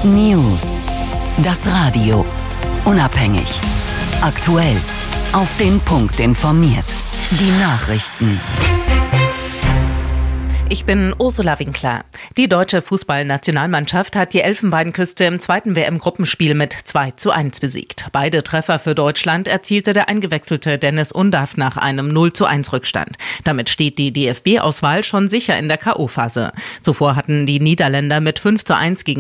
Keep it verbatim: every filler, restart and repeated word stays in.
News. Das Radio. Unabhängig. Aktuell. Auf den Punkt informiert. Die Nachrichten. Ich bin Ursula Winkler. Die deutsche Fußballnationalmannschaft hat die Elfenbeinküste im zweiten W M-Gruppenspiel mit zwei zu eins besiegt. Beide Treffer für Deutschland erzielte der eingewechselte Dennis Undaff nach einem null zu eins Rückstand. Damit steht die D F B-Auswahl schon sicher in der K O-Phase. Zuvor hatten die Niederländer mit fünf zu eins gegen